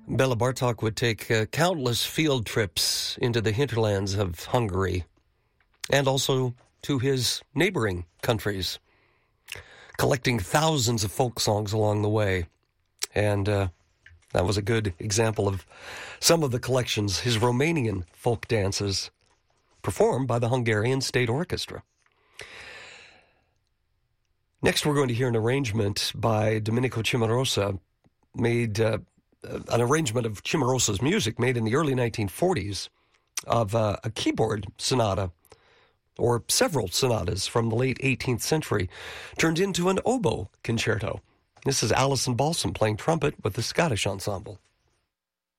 Bela Bartok would take countless field trips into the hinterlands of Hungary and also to his neighboring countries, collecting thousands of folk songs along the way. And that was a good example of some of the collections, his Romanian folk dances, performed by the Hungarian State Orchestra. Next, we're going to hear an arrangement by Domenico Cimarosa, made an arrangement of Cimarosa's music made in the early 1940s of a keyboard sonata, or several sonatas from the late 18th century, turned into an oboe concerto. This is Alison Balsam playing trumpet with the Scottish Ensemble.